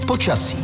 počasí.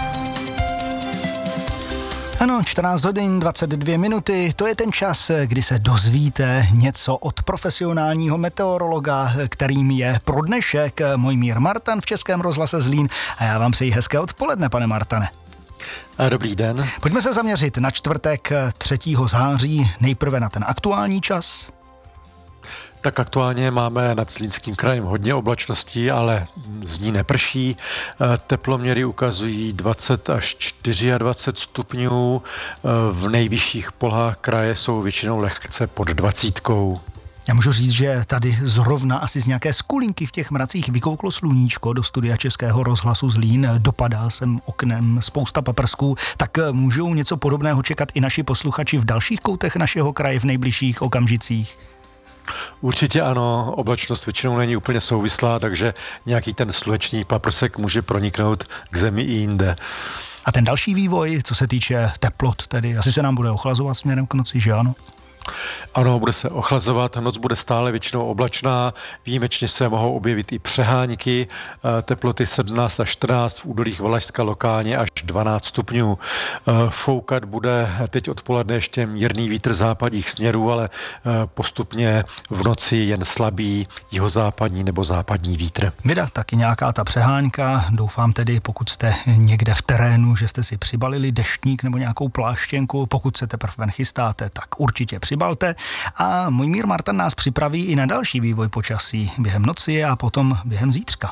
Ano, 14 hodin 22 minuty, to je ten čas, kdy se dozvíte něco od profesionálního meteorologa, kterým je pro dnešek Mojmír Martan v Českém rozhlase Zlín. A já vám přeji hezké odpoledne, pane Martane. Dobrý den. Pojďme se zaměřit na čtvrtek 3. září, nejprve na ten aktuální čas. Tak aktuálně máme nad Zlínským krajem hodně oblačností, ale z ní neprší. Teploměry ukazují 20 až 24 stupňů. V nejvyšších polohách kraje jsou většinou lehce pod 20. Já můžu říct, že tady zrovna asi z nějaké skulinky v těch mracích vykouklo sluníčko do studia Českého rozhlasu Zlín. Dopadá sem oknem spousta paprsků, tak můžou něco podobného čekat i naši posluchači v dalších koutech našeho kraje v nejbližších okamžicích? Určitě ano, oblačnost většinou není úplně souvislá, takže nějaký ten slunečný paprsek může proniknout k zemi i jinde. A ten další vývoj, co se týče teplot, tedy asi se nám bude ochlazovat směrem k noci, že ano? Ano, bude se ochlazovat, noc bude stále většinou oblačná, výjimečně se mohou objevit i přehánky, teploty 17 až 14, v údolích Valašska lokálně až 12 stupňů. Foukat bude teď odpoledne ještě mírný vítr západních směrů, ale postupně v noci jen slabý jihozápadní nebo západní vítr. Vida, taky nějaká ta přehánka, doufám tedy, pokud jste někde v terénu, že jste si přibalili deštník nebo nějakou pláštěnku, pokud se teprve ven chystáte, tak určitě přibalte. A Mojmír Martan nás připraví i na další vývoj počasí během noci a potom během zítřka.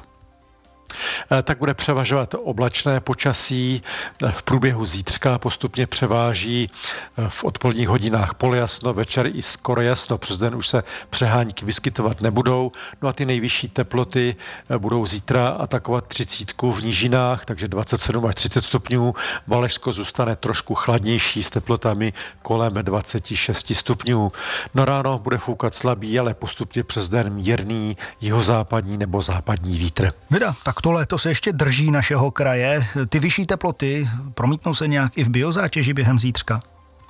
Tak bude převažovat oblačné počasí. V průběhu zítřka postupně převáží v odpoledních hodinách polojasno, večer i skoro jasno. Přes den už se přehánky vyskytovat nebudou. No a ty nejvyšší teploty budou zítra atakovat 30 v nížinách, takže 27 až 30 stupňů. Valašsko zůstane trošku chladnější s teplotami kolem 26 stupňů. No ráno bude foukat slabý, ale postupně přes den mírný jihozápadní nebo západní vítr. Vida, tak to léto se ještě drží našeho kraje. Ty vyšší teploty promítnou se nějak i v biozátěži během zítřka?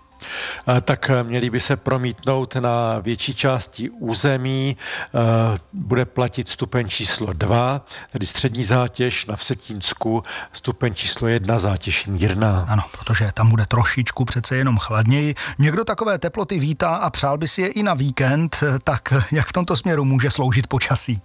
Tak měly by se promítnout na větší části území. Bude platit stupeň číslo 2, tedy střední zátěž, na Vsetínsku stupeň číslo 1, zátěž mírná. Ano, protože tam bude trošičku přece jenom chladněji. Někdo takové teploty vítá a přál by si je i na víkend, tak jak v tomto směru může sloužit počasí?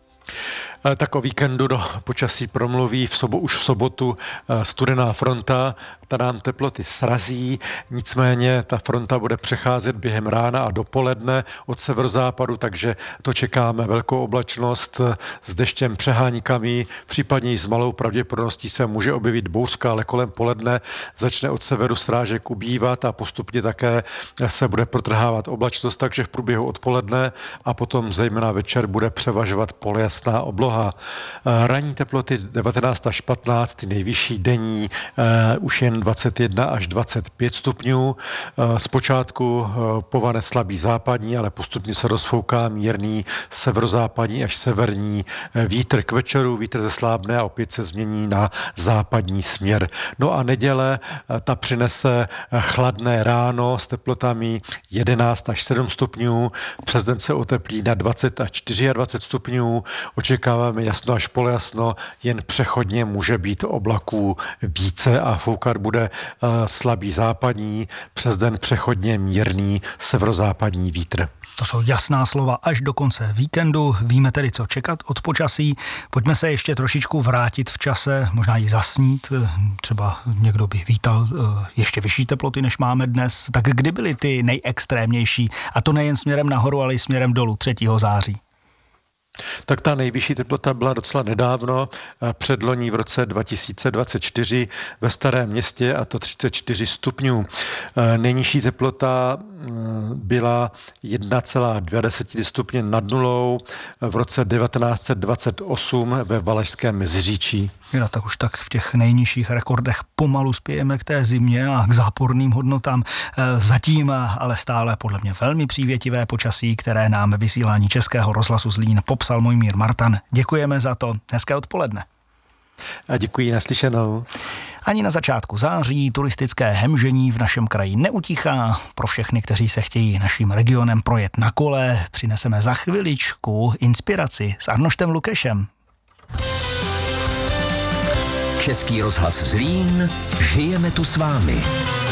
Tak o víkendu do počasí promluví už v sobotu studená fronta, ta nám teploty srazí, nicméně ta fronta bude přecházet během rána a dopoledne od severozápadu, takže to čekáme velkou oblačnost s deštěm, přeháníkami, případně i s malou pravděpodobností se může objevit bouřka, ale kolem poledne začne od severu srážek ubývat a postupně také se bude protrhávat oblačnost, takže v průběhu odpoledne a potom zejména večer bude převažovat polojasná obloha. Ranní teploty 19 až 15, ty nejvyšší denní už jen 21 až 25 stupňů. Zpočátku povane slabý západní, ale postupně se rozfouká mírný severozápadní až severní vítr. K večeru vítr zeslábne a opět se změní na západní směr. No a neděle ta přinese chladné ráno s teplotami 11 až 7 stupňů. Přes den se oteplí na 20 až 24 stupňů. Očekáváme jasno až polojasno, jen přechodně může být oblaků více a foukat bude slabý západní, přes den přechodně mírný severozápadní vítr. To jsou jasná slova až do konce víkendu. Víme tedy, co čekat od počasí. Pojďme se ještě trošičku vrátit v čase, možná i zasnít. Třeba někdo by vítal ještě vyšší teploty, než máme dnes. Tak kdy byly ty nejextrémnější? A to nejen směrem nahoru, ale i směrem dolů 3. září. Tak ta nejvyšší teplota byla docela nedávno, předloni v roce 2024 ve Starém Městě, a to 34 stupňů. Nejnižší teplota byla 1,2 stupně nad nulou v roce 1928 ve Valašském Meziříčí. No, tak už tak v těch nejnižších rekordech pomalu spějeme k té zimě a k záporným hodnotám. Zatím ale stále podle mě velmi přívětivé počasí, které nám ve vysílání Českého rozhlasu Zlín popsal Mojmír Martan. Děkujeme za to. Hezké odpoledne. A děkuji, naslyšenou. Ani na začátku září turistické hemžení v našem kraji neutichá. Pro všechny, kteří se chtějí naším regionem projet na kole, přineseme za chviličku inspiraci s Arnoštem Lukešem. Český rozhlas Zlín, žijeme tu s vámi.